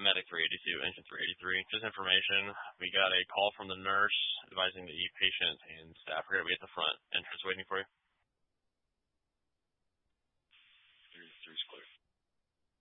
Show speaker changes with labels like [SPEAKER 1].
[SPEAKER 1] Medic 382, Engine 383. Just information. We got a call from the nurse advising the patient and staff are going to be at the front entrance waiting for you. 3's clear.